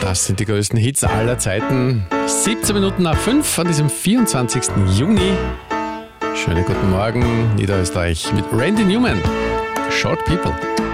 Das sind die größten Hits aller Zeiten. 17 Minuten nach 5 an diesem 24. Juni. Schönen guten Morgen, Niederösterreich, mit Randy Newman. Short People.